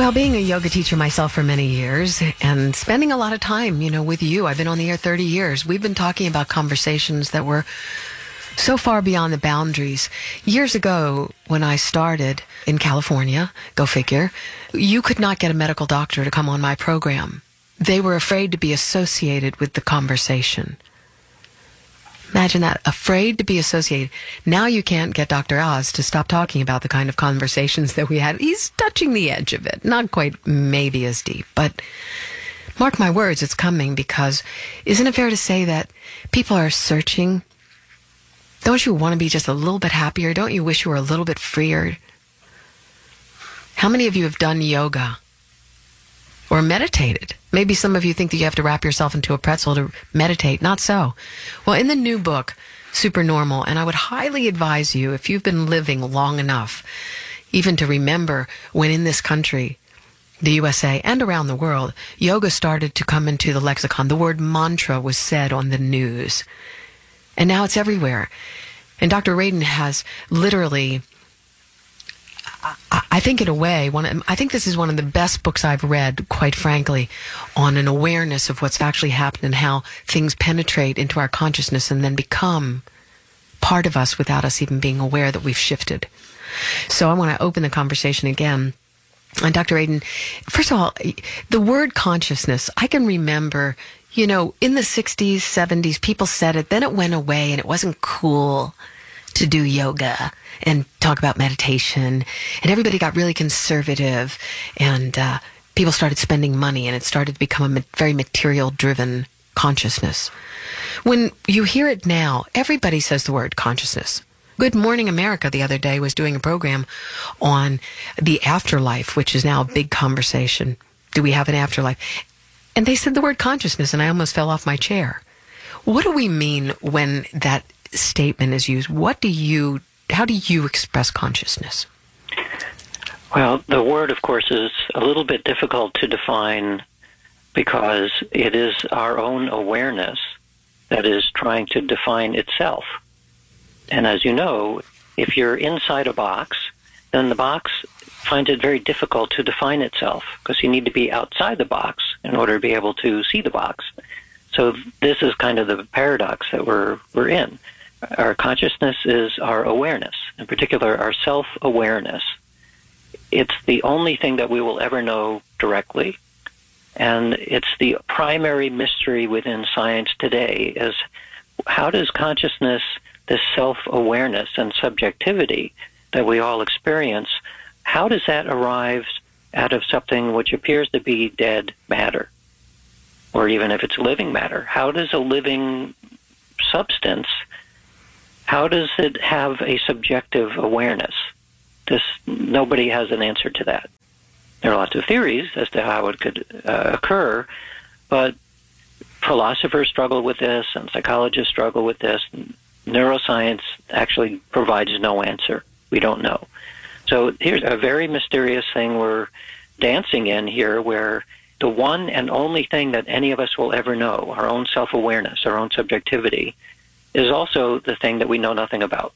Well, being a yoga teacher myself for many years and spending a lot of time, with you, I've been on the air 30 years. We've been talking about conversations that were so far beyond the boundaries. Years ago, when I started in California, go figure, you could not get a medical doctor to come on my program. They were afraid to be associated with the conversation. Imagine that, afraid to be associated. Now you can't get Dr. Oz to stop talking about the kind of conversations that we had. He's touching the edge of it. Not quite maybe as deep, but mark my words, it's coming, because isn't it fair to say that people are searching? Don't you want to be just a little bit happier? Don't you wish you were a little bit freer? How many of you have done yoga or meditated? Maybe some of you think that you have to wrap yourself into a pretzel to meditate. Not so. Well, in the new book, Supernormal, and I would highly advise you, if you've been living long enough, even to remember when in this country, the USA and around the world, yoga started to come into the lexicon. The word mantra was said on the news. And now it's everywhere. And Dr. Radin has literally, I think in a way, I think this is one of the best books I've read, quite frankly, on an awareness of what's actually happened and how things penetrate into our consciousness and then become part of us without us even being aware that we've shifted. So I want to open the conversation again. And Dr. Radin, first of all, the word consciousness, I can remember, in the 60s, 70s, people said it, then it went away and it wasn't cool to do yoga and talk about meditation, and everybody got really conservative, and people started spending money, and it started to become a very material-driven consciousness. When you hear it now, everybody says the word consciousness. Good Morning America the other day was doing a program on the afterlife, which is now a big conversation. Do we have an afterlife? And they said the word consciousness, and I almost fell off my chair. What do we mean when that statement is used? How do you express consciousness? Well, the word, of course, is a little bit difficult to define because it is our own awareness that is trying to define itself. And as you know, if you're inside a box, then the box finds it very difficult to define itself because you need to be outside the box in order to be able to see the box. So this is kind of the paradox that we're in. Our consciousness is our awareness, in particular our self-awareness. It's the only thing that we will ever know directly, and it's the primary mystery within science today is how does consciousness, this self-awareness and subjectivity that we all experience, how does that arrive out of something which appears to be dead matter? Or even if it's living matter, how does a living substance, how does it have a subjective awareness? Nobody has an answer to that. There are lots of theories as to how it could occur, but philosophers struggle with this, and psychologists struggle with this. And neuroscience actually provides no answer. We don't know. So here's a very mysterious thing we're dancing in here, where the one and only thing that any of us will ever know, our own self-awareness, our own subjectivity, is also the thing that we know nothing about.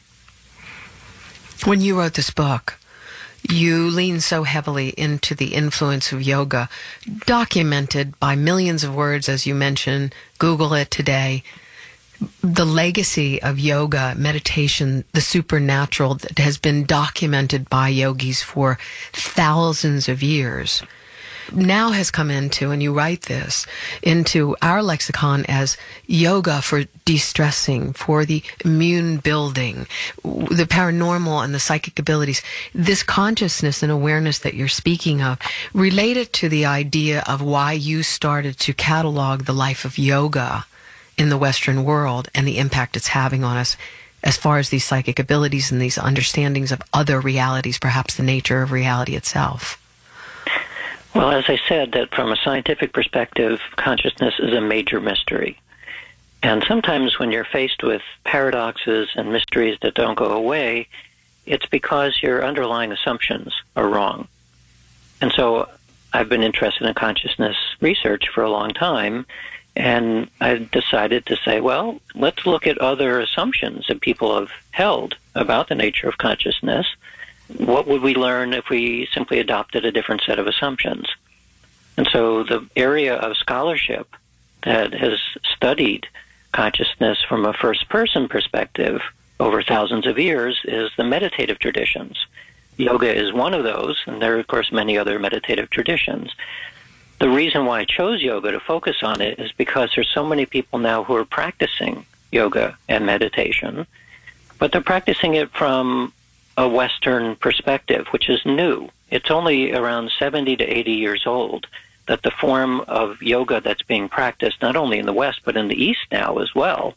When you wrote this book, you leaned so heavily into the influence of yoga, documented by millions of words, as you mentioned. Google it today. The legacy of yoga, meditation, the supernatural that has been documented by yogis for thousands of years, now has come into, and you write this, into our lexicon as yoga for de-stressing, for the immune building, the paranormal and the psychic abilities. This consciousness and awareness that you're speaking of related to the idea of why you started to catalog the life of yoga in the Western world and the impact it's having on us as far as these psychic abilities and these understandings of other realities, perhaps the nature of reality itself. Well, as I said, that from a scientific perspective, consciousness is a major mystery. And sometimes when you're faced with paradoxes and mysteries that don't go away, it's because your underlying assumptions are wrong. And so I've been interested in consciousness research for a long time, and I've decided to say, well, let's look at other assumptions that people have held about the nature of consciousness what would we learn if we simply adopted a different set of assumptions? And so the area of scholarship that has studied consciousness from a first-person perspective over thousands of years is the meditative traditions. Yoga is one of those, and there are, of course, many other meditative traditions. The reason why I chose yoga to focus on it is because there's so many people now who are practicing yoga and meditation, but they're practicing it from a Western perspective, which is new. It's only around 70 to 80 years old that the form of yoga that's being practiced, not only in the West, but in the East now as well,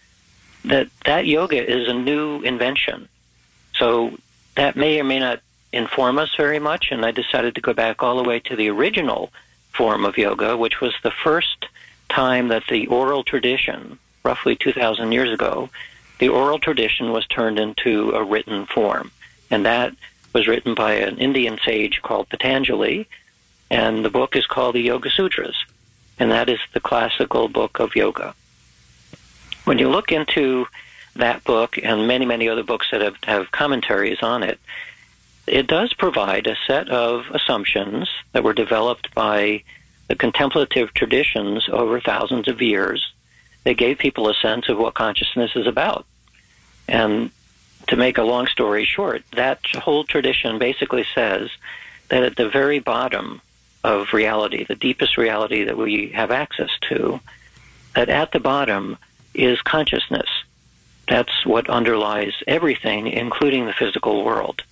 that yoga is a new invention. So that may or may not inform us very much, and I decided to go back all the way to the original form of yoga, which was the first time that the oral tradition, roughly 2,000 years ago, the oral tradition was turned into a written form. And that was written by an Indian sage called Patanjali, and the book is called the Yoga Sutras, and that is the classical book of yoga. When you look into that book and many, many other books that have commentaries on it, it does provide a set of assumptions that were developed by the contemplative traditions over thousands of years. They gave people a sense of what consciousness is about. And to make a long story short, that whole tradition basically says that at the very bottom of reality, the deepest reality that we have access to, that at the bottom is consciousness. That's what underlies everything, including the physical world.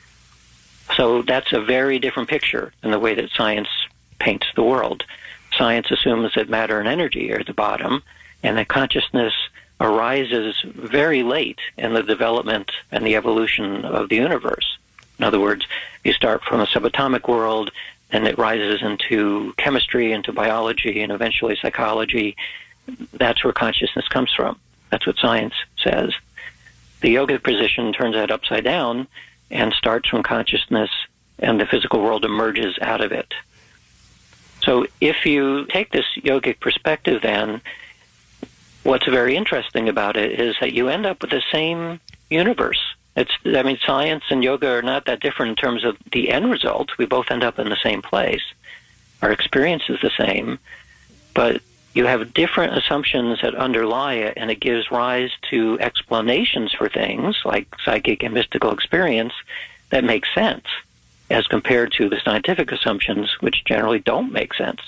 So that's a very different picture than the way that science paints the world. Science assumes that matter and energy are at the bottom, and that consciousness arises very late in the development and the evolution of the universe. In other words, you start from a subatomic world, and it rises into chemistry, into biology, and eventually psychology. That's where consciousness comes from. That's what science says. The yoga position turns that upside down and starts from consciousness, and the physical world emerges out of it. So if you take this yogic perspective, then what's very interesting about it is that you end up with the same universe. Science and yoga are not that different in terms of the end result. We both end up in the same place. Our experience is the same, but you have different assumptions that underlie it, and it gives rise to explanations for things like psychic and mystical experience that make sense as compared to the scientific assumptions, which generally don't make sense.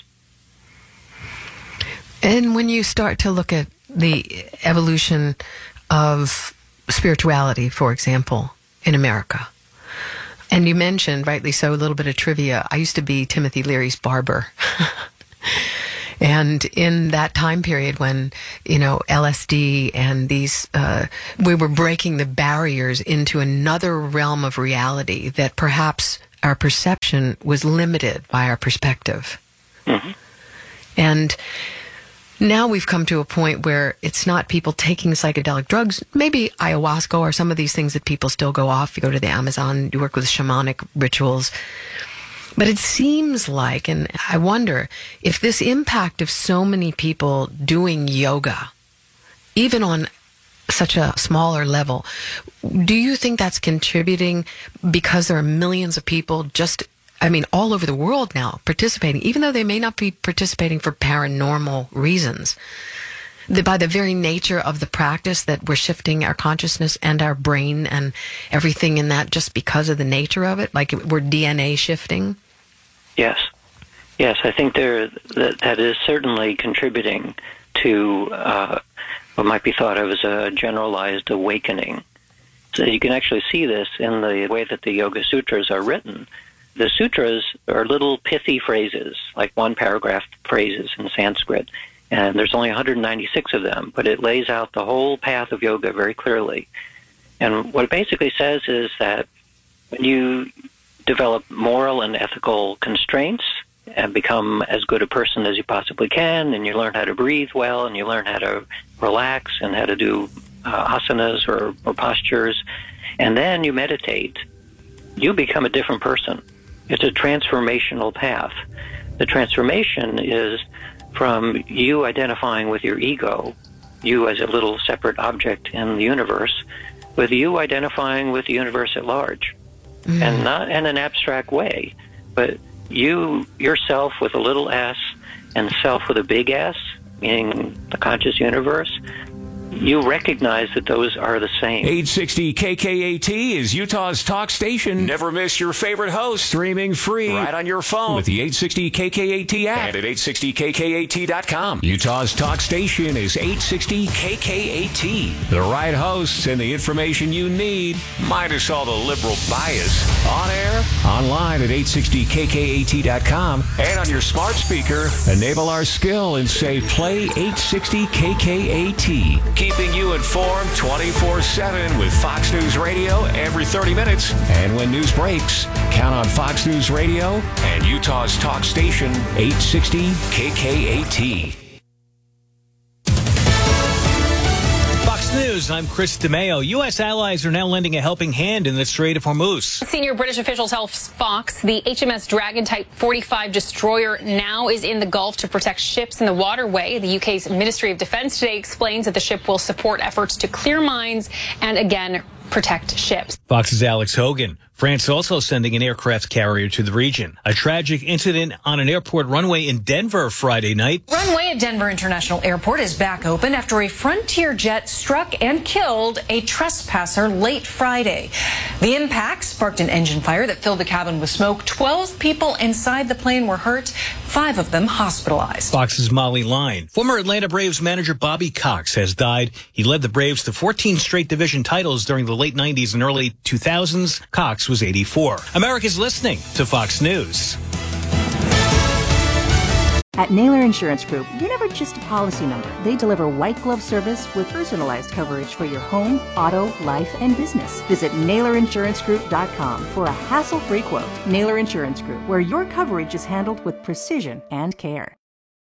And when you start to look at the evolution of spirituality, for example, in America, and you mentioned, rightly so, a little bit of trivia. I used to be Timothy Leary's barber. And in that time period when, LSD and these, we were breaking the barriers into another realm of reality that perhaps our perception was limited by our perspective. Mm-hmm. And now we've come to a point where it's not people taking psychedelic drugs, maybe ayahuasca or some of these things that people still go off. You go to the Amazon, you work with shamanic rituals. But it seems like, and I wonder, if this impact of so many people doing yoga, even on such a smaller level, do you think that's contributing because there are millions of people all over the world now participating, even though they may not be participating for paranormal reasons? By the very nature of the practice that we're shifting our consciousness and our brain and everything in that just because of the nature of it, like we're DNA shifting? Yes, I think that is certainly contributing to what might be thought of as a generalized awakening. So you can actually see this in the way that the Yoga Sutras are written. The sutras are little pithy phrases, like one paragraph phrases in Sanskrit, and there's only 196 of them, but it lays out the whole path of yoga very clearly. And what it basically says is that when you develop moral and ethical constraints and become as good a person as you possibly can, and you learn how to breathe well, and you learn how to relax and how to do asanas or postures, and then you meditate, you become a different person. It's a transformational path. The transformation is from you identifying with your ego, you as a little separate object in the universe, with you identifying with the universe at large. and not in an abstract way, but you yourself with a little s and self with a big S, meaning the conscious universe, you recognize that those are the same. 860 KKAT is Utah's talk station. Never miss your favorite host. Streaming free right on your phone with the 860 KKAT app and at 860KKAT.com. Utah's talk station is 860 KKAT. The right hosts and the information you need, minus all the liberal bias. On air, online at 860KKAT.com, and on your smart speaker, enable our skill and say play 860 KKAT. Keeping you informed 24/7 with Fox News Radio every 30 minutes. And when news breaks, count on Fox News Radio and Utah's talk station, 860 KKAT. News. I'm Chris DeMeo. U.S. allies are now lending a helping hand in the Strait of Hormuz. Senior British officials tell Fox the HMS Dragon Type 45 destroyer now is in the Gulf to protect ships in the waterway. The UK's Ministry of Defence today explains that the ship will support efforts to clear mines and, again, protect ships. Fox's Alex Hogan. France also sending an aircraft carrier to the region. A tragic incident on an airport runway in Denver Friday night. Runway at Denver International Airport is back open after a Frontier jet struck and killed a trespasser late Friday. The impact sparked an engine fire that filled the cabin with smoke. 12 people inside the plane were hurt, 5 of them hospitalized. Fox's Molly Line. Former Atlanta Braves manager Bobby Cox has died. He led the Braves to 14 straight division titles during the late 90s and early 2000s. Cox was 84. America's listening to Fox News. At Naylor Insurance Group, you're never just a policy number. They deliver white glove service with personalized coverage for your home, auto, life, and business. Visit NaylorInsuranceGroup.com for a hassle-free quote. Naylor Insurance Group, where your coverage is handled with precision and care.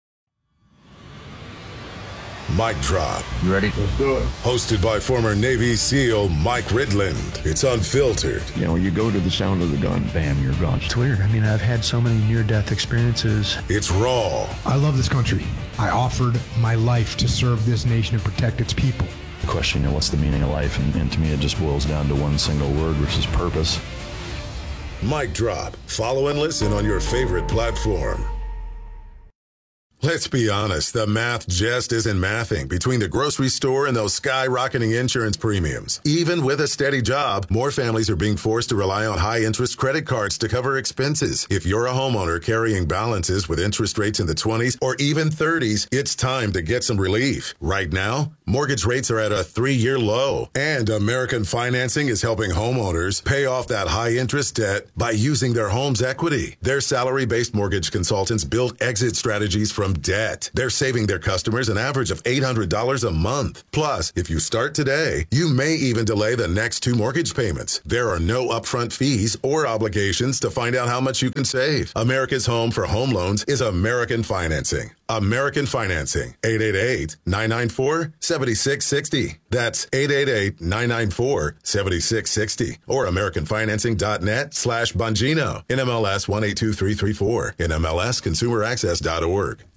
Mic Drop. You ready? Let's do it. Hosted by former Navy SEAL Mike Ridland. It's unfiltered. You know, you go to the sound of the gun, bam, you're gone. It's weird. I mean, I've had so many near-death experiences. It's raw. I love this country. I offered my life to serve this nation and protect its people. The question, you know, what's the meaning of life? And to me, it just boils down to one single word, which is purpose. Mic Drop. Follow and listen on your favorite platform. Let's be honest, the math just isn't mathing between the grocery store and those skyrocketing insurance premiums. Even with a steady job, more families are being forced to rely on high-interest credit cards to cover expenses. If you're a homeowner carrying balances with interest rates in the 20s or even 30s, it's time to get some relief. Right now, mortgage rates are at a 3-year low, and American Financing is helping homeowners pay off that high-interest debt by using their home's equity. Their salary-based mortgage consultants build exit strategies from debt. They're saving their customers an average of $800 a month. Plus, if you start today, you may even delay the next 2 mortgage payments. There are no upfront fees or obligations to find out how much you can save. America's home for home loans is American Financing. American Financing. 888-994-7660. That's 888-994-7660. Or AmericanFinancing.net/Bongino. NMLS 182334. NMLSConsumerAccess.org.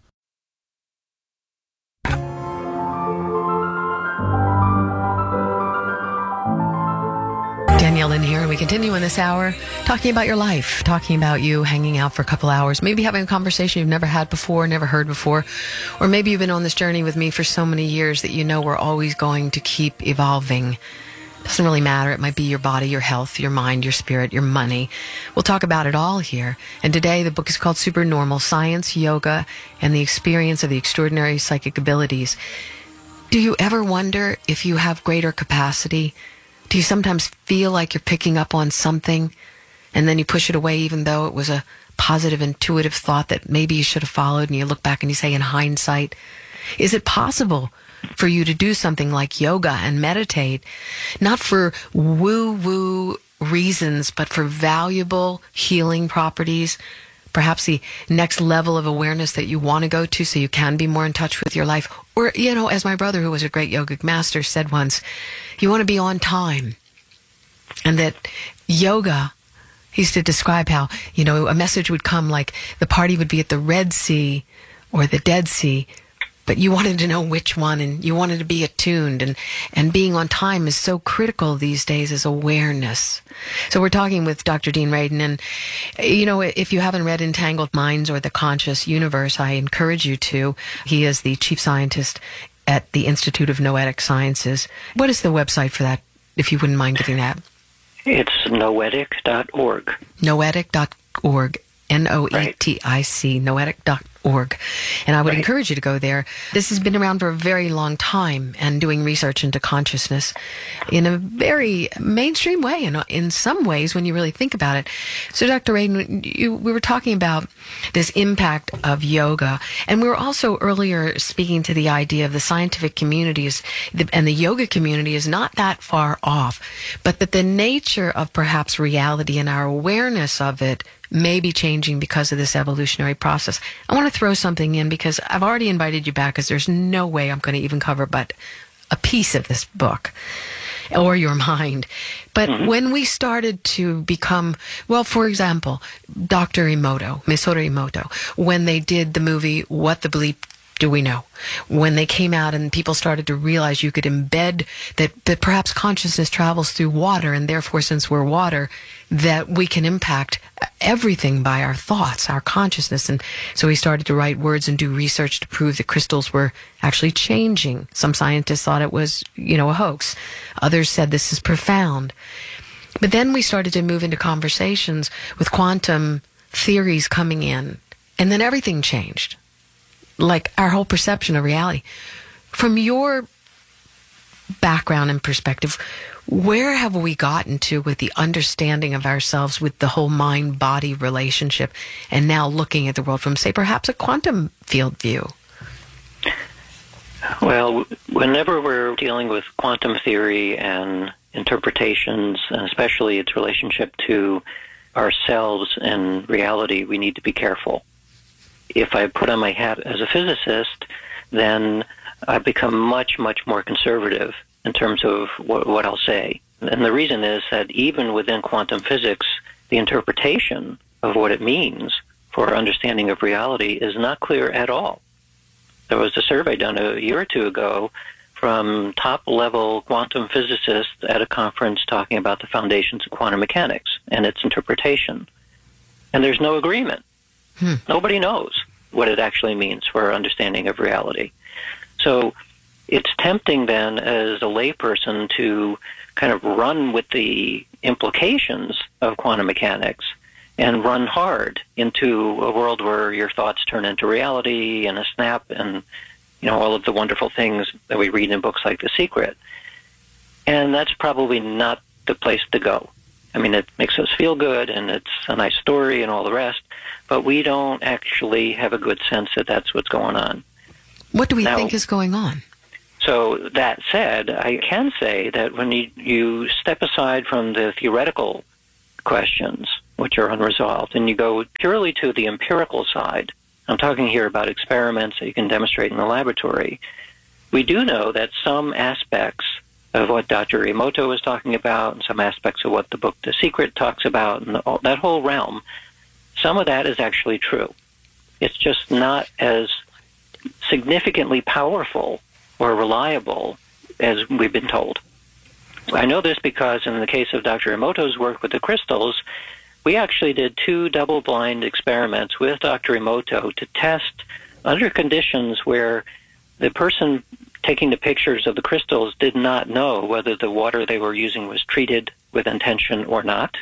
Danielle in here, and we continue in this hour talking about your life, talking about you hanging out for a couple hours, maybe having a conversation you've never had before, never heard before, or maybe you've been on this journey with me for so many years that you know we're always going to keep evolving. Doesn't really matter. It might be your body, your health, your mind, your spirit, your money. We'll talk about it all here. And today the book is called Supernormal: Science, Yoga, and the Experience of the Extraordinary Psychic Abilities. Do you ever wonder if you have greater capacity? Do you sometimes feel like you're picking up on something and then you push it away even though it was a positive, intuitive thought that maybe you should have followed, and you look back and you say in hindsight, is it possible for you to do something like yoga and meditate, not for woo-woo reasons, but for valuable healing properties, perhaps the next level of awareness that you want to go to so you can be more in touch with your life? Or, you know, as my brother, who was a great yogic master, said once, you want to be on time. And that yoga, he used to describe how, you know, a message would come like the party would be at the Red Sea or the Dead Sea, but you wanted to know which one, and you wanted to be attuned, and being on time is so critical these days as awareness. So we're talking with Dr. Dean Radin, and if you haven't read Entangled Minds or The Conscious Universe, I encourage you to. He is the chief scientist at the Institute of Noetic Sciences. What is the website for that, if you wouldn't mind giving that? It's noetic.org. Noetic.org. Noetic, noetic.org. And I would encourage you to go there. This has been around for a very long time and doing research into consciousness in a very mainstream way, and in some ways when you really think about it. So Dr. Radin, we were talking about this impact of yoga, and we were also earlier speaking to the idea of the scientific community and the yoga community is not that far off, but that the nature of perhaps reality and our awareness of it may be changing because of this evolutionary process. I want to throw something in because I've already invited you back because there's no way I'm going to even cover but a piece of this book or your mind. But when we started to become, well, for example, Dr. Emoto, Masaru Emoto, when they did the movie What the Bleep Do We Know? When they came out and people started to realize you could embed that perhaps consciousness travels through water, and therefore, since we're water, that we can impact everything by our thoughts, our consciousness. And so he started to write words and do research to prove that crystals were actually changing. Some scientists thought it was, a hoax. Others said this is profound. But then we started to move into conversations with quantum theories coming in, and then everything changed. Like our whole perception of reality. From your background and perspective, where have we gotten to with the understanding of ourselves with the whole mind-body relationship, and now looking at the world from, say, perhaps a quantum field view? Well, whenever we're dealing with quantum theory and interpretations, and especially its relationship to ourselves and reality, we need to be careful. If I put on my hat as a physicist, then I've become much, much more conservative in terms of what I'll say. And the reason is that even within quantum physics, the interpretation of what it means for our understanding of reality is not clear at all. There was a survey done a year or two ago from top-level quantum physicists at a conference talking about the foundations of quantum mechanics and its interpretation. And there's no agreement. Nobody knows what it actually means for our understanding of reality. So it's tempting then as a layperson to kind of run with the implications of quantum mechanics and run hard into a world where your thoughts turn into reality in a snap, and all of the wonderful things that we read in books like The Secret. And that's probably not the place to go. I mean, it makes us feel good, and it's a nice story and all the rest, but we don't actually have a good sense that that's what's going on. What do we think is going on? So that said, I can say that when you step aside from the theoretical questions, which are unresolved, and you go purely to the empirical side, I'm talking here about experiments that you can demonstrate in the laboratory, we do know that some aspects of what Dr. Emoto was talking about, and some aspects of what the book The Secret talks about, and that whole realm, some of that is actually true. It's just not as significantly powerful or reliable as we've been told. I know this because in the case of Dr. Emoto's work with the crystals, we actually did 2 double-blind experiments with Dr. Emoto to test under conditions where the person taking the pictures of the crystals did not know whether the water they were using was treated with intention or not,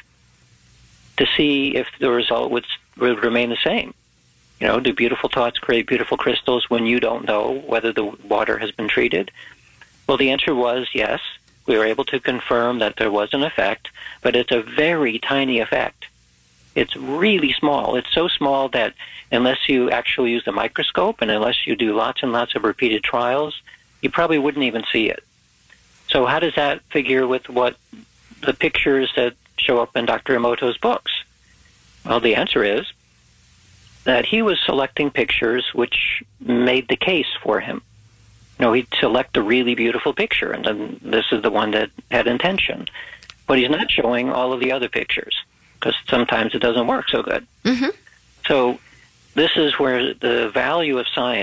to see if the result would remain the same. Do beautiful thoughts create beautiful crystals when you don't know whether the water has been treated? Well, the answer was yes. We were able to confirm that there was an effect, but it's a very tiny effect. It's really small. It's so small that unless you actually use the microscope and unless you do lots and lots of repeated trials, you probably wouldn't even see it. So how does that figure with what the pictures that show up in Dr. Emoto's books? Well, the answer is that he was selecting pictures which made the case for him. He'd select a really beautiful picture, and then this is the one that had intention. But he's not showing all of the other pictures, because sometimes it doesn't work so good. So this is where the value of science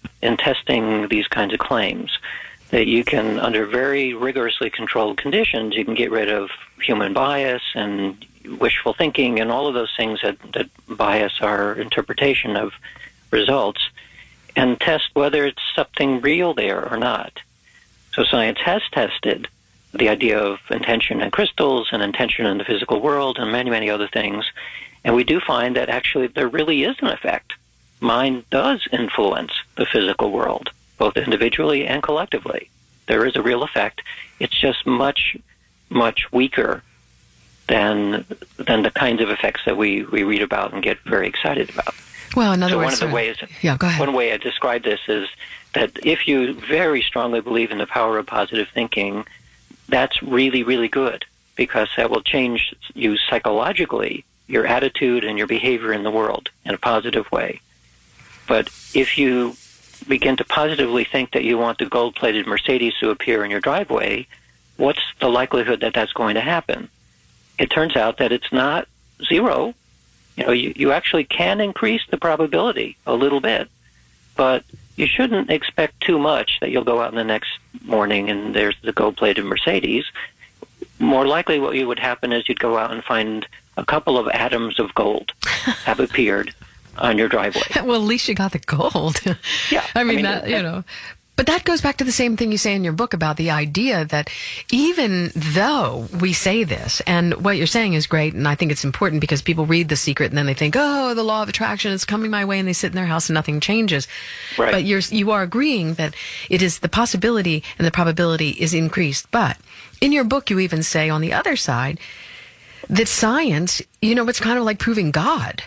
in testing these kinds of claims, that you can, under very rigorously controlled conditions, you can get rid of human bias and wishful thinking and all of those things that bias our interpretation of results, and test whether it's something real there or not. So science has tested the idea of intention in crystals and intention in the physical world and many, many other things, and we do find that actually there really is an effect. Mind does influence the physical world, both individually and collectively. There is a real effect. It's just much, much weaker than the kinds of effects that we read about and get very excited about. Well, in other words, go ahead. One way I describe this is that if you very strongly believe in the power of positive thinking, that's really, really good, because that will change you psychologically, your attitude and your behavior in the world in a positive way. But if you begin to positively think that you want the gold-plated Mercedes to appear in your driveway, what's the likelihood that that's going to happen? It turns out that it's not zero. You actually can increase the probability a little bit, but you shouldn't expect too much that you'll go out in the next morning and there's the gold-plated Mercedes. More likely what would happen is you'd go out and find a couple of atoms of gold have appeared on your driveway. Well, at least you got the gold. Yeah. I mean that. But that goes back to the same thing you say in your book about the idea that even though we say this, and what you're saying is great, and I think it's important because people read The Secret and then they think, oh, the law of attraction is coming my way, and they sit in their house and nothing changes. Right. But you are agreeing that it is the possibility and the probability is increased. But in your book, you even say on the other side that science, it's kind of like proving God.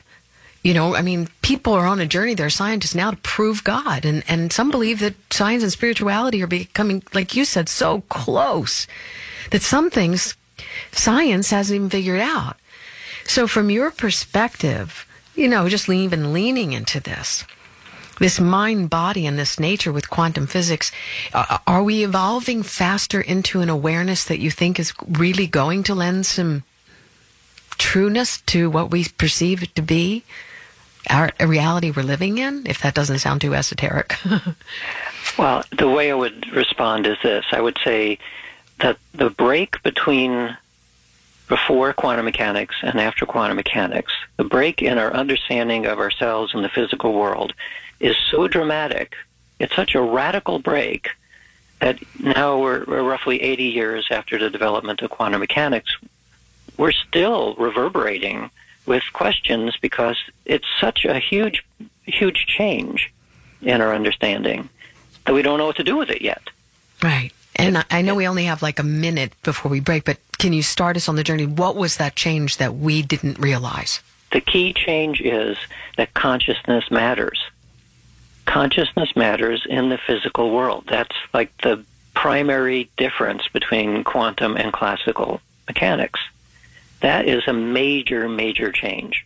People are on a journey. There are scientists now to prove God. And some believe that science and spirituality are becoming, like you said, so close that some things science hasn't even figured out. So from your perspective, just even leaning into this mind, body, and this nature with quantum physics, are we evolving faster into an awareness that you think is really going to lend some trueness to what we perceive it to be? Our reality we're living in, if that doesn't sound too esoteric. Well, the way I would respond is this. I would say that the break between before quantum mechanics and after quantum mechanics, the break in our understanding of ourselves and the physical world is so dramatic, it's such a radical break, that now we're roughly 80 years after the development of quantum mechanics, we're still reverberating with questions because it's such a huge, huge change in our understanding that we don't know what to do with it yet. Right. And I know we only have like a minute before we break, but can you start us on the journey? What was that change that we didn't realize? The key change is that consciousness matters. Consciousness matters in the physical world. That's like the primary difference between quantum and classical mechanics. That is a major, major change.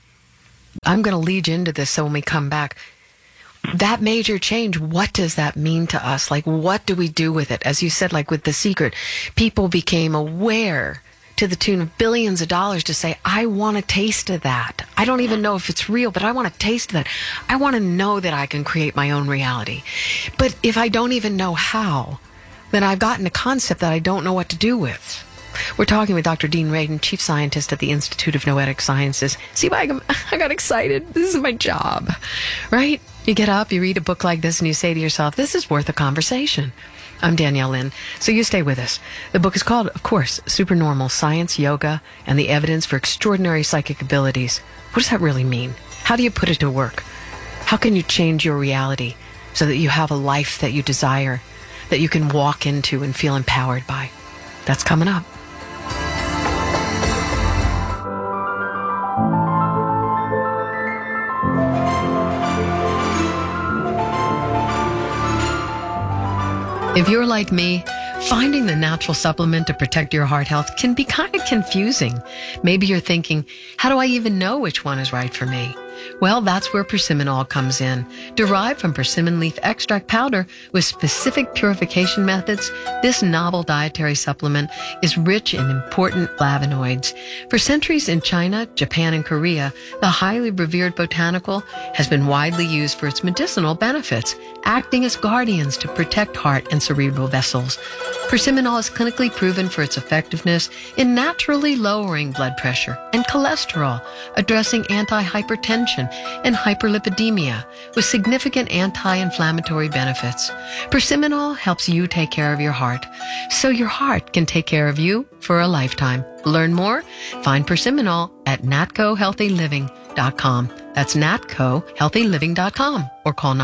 I'm going to lead you into this so when we come back, that major change, what does that mean to us? Like, what do we do with it? As you said, like with The Secret, people became aware to the tune of billions of dollars to say, I want a taste of that. I don't even know if it's real, but I want a taste of that. I want to know that I can create my own reality. But if I don't even know how, then I've gotten a concept that I don't know what to do with. We're talking with Dr. Dean Radin, Chief Scientist at the Institute of Noetic Sciences. See, I got excited. This is my job, right? You get up, you read a book like this, and you say to yourself, this is worth a conversation. I'm Danielle Lynn, so you stay with us. The book is called, of course, Supernormal: Science, Yoga, and the Evidence for Extraordinary Psychic Abilities. What does that really mean? How do you put it to work? How can you change your reality so that you have a life that you desire, that you can walk into and feel empowered by? That's coming up. If you're like me, finding the natural supplement to protect your heart health can be kind of confusing. Maybe you're thinking, how do I even know which one is right for me? Well, that's where Persimmon comes in. Derived from persimmon leaf extract powder with specific purification methods, this novel dietary supplement is rich in important flavonoids. For centuries in China, Japan, and Korea, the highly revered botanical has been widely used for its medicinal benefits, acting as guardians to protect heart and cerebral vessels. Persimmon is clinically proven for its effectiveness in naturally lowering blood pressure and cholesterol, addressing anti-hypertension and hyperlipidemia with significant anti-inflammatory benefits. Persimmon helps you take care of your heart, so your heart can take care of you for a lifetime. Learn more? Find Persimmon at natcohealthyliving.com. That's natcohealthyliving.com or call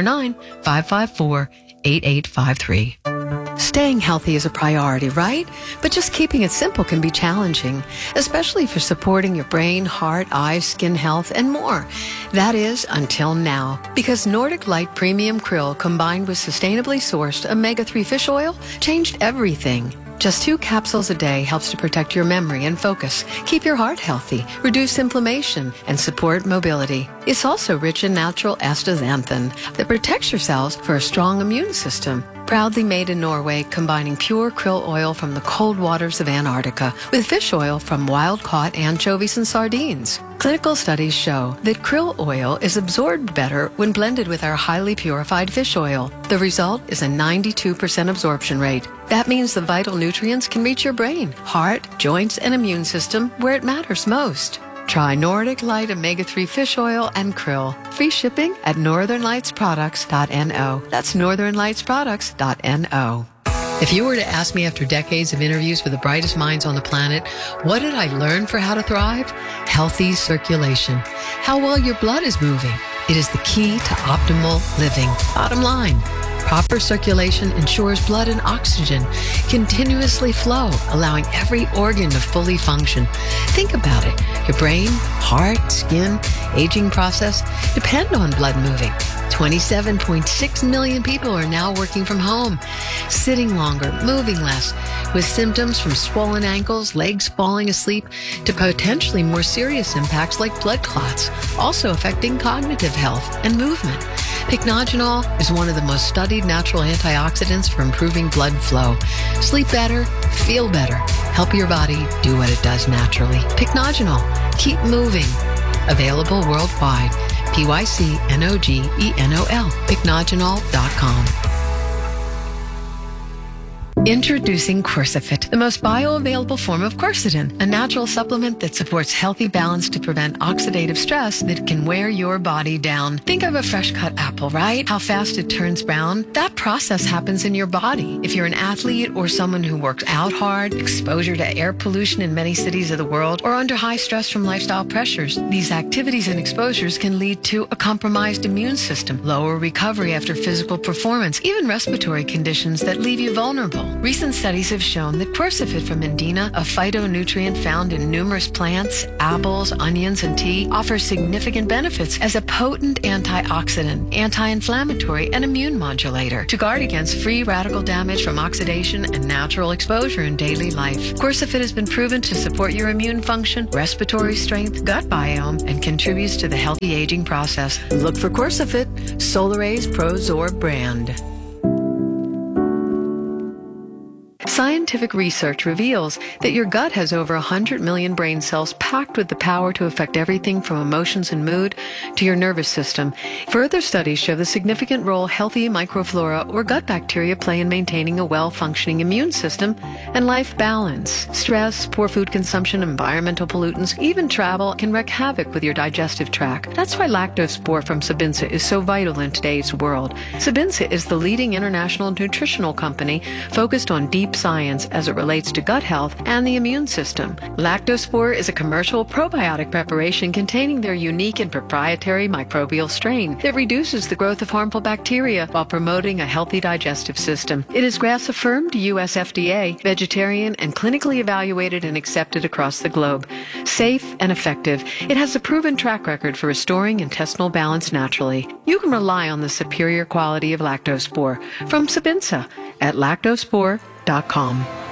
949-554-8853. Staying healthy is a priority, right? But just keeping it simple can be challenging, especially for supporting your brain, heart, eyes, skin health, and more. That is, until now. Because Nordic Light Premium Krill combined with sustainably sourced omega-3 fish oil changed everything. Just 2 capsules a day helps to protect your memory and focus, keep your heart healthy, reduce inflammation, and support mobility. It's also rich in natural astaxanthin that protects your cells for a strong immune system. Proudly made in Norway, combining pure krill oil from the cold waters of Antarctica with fish oil from wild-caught anchovies and sardines. Clinical studies show that krill oil is absorbed better when blended with our highly purified fish oil. The result is a 92% absorption rate. That means the vital nutrients can reach your brain, heart, joints, and immune system where it matters most. Try Nordic Light Omega-3 Fish Oil and Krill. Free shipping at northernlightsproducts.no. That's northernlightsproducts.no. If you were to ask me after decades of interviews with the brightest minds on the planet, what did I learn for how to thrive? Healthy circulation. How well your blood is moving. It is the key to optimal living. Bottom line. Proper circulation ensures blood and oxygen continuously flow, allowing every organ to fully function. Think about it. Your brain, heart, skin, aging process depend on blood moving. 27.6 million people are now working from home, sitting longer, moving less, with symptoms from swollen ankles, legs falling asleep, to potentially more serious impacts like blood clots, also affecting cognitive health and movement. Pycnogenol is one of the most studied natural antioxidants for improving blood flow. Sleep better, feel better, help your body do what it does naturally. Pycnogenol. Keep moving. Available worldwide. PYCNOGENOL. Pycnogenol.com. Introducing Quercifit, the most bioavailable form of quercetin, a natural supplement that supports healthy balance to prevent oxidative stress that can wear your body down. Think of a fresh-cut apple, right? How fast it turns brown? That process happens in your body. If you're an athlete or someone who works out hard, exposure to air pollution in many cities of the world, or under high stress from lifestyle pressures, these activities and exposures can lead to a compromised immune system, lower recovery after physical performance, even respiratory conditions that leave you vulnerable. Recent studies have shown that Quercifit from Indena, a phytonutrient found in numerous plants, apples, onions, and tea, offers significant benefits as a potent antioxidant, anti-inflammatory, and immune modulator to guard against free radical damage from oxidation and natural exposure in daily life. Quercifit has been proven to support your immune function, respiratory strength, gut biome, and contributes to the healthy aging process. Look for Quercifit, Solaraze ProZorb brand. Scientific research reveals that your gut has over 100 million brain cells packed with the power to affect everything from emotions and mood to your nervous system. Further studies show the significant role healthy microflora or gut bacteria play in maintaining a well-functioning immune system and life balance. Stress, poor food consumption, environmental pollutants, even travel can wreak havoc with your digestive tract. That's why Lactospore from Sabinsa is so vital in today's world. Sabinsa is the leading international nutritional company focused on deep science as it relates to gut health and the immune system. Lactospore is a commercial probiotic preparation containing their unique and proprietary microbial strain that reduces the growth of harmful bacteria while promoting a healthy digestive system. It is GRAS-affirmed, US FDA, vegetarian, and clinically evaluated and accepted across the globe. Safe and effective, it has a proven track record for restoring intestinal balance naturally. You can rely on the superior quality of Lactospore from Sabinsa at lactospore.com.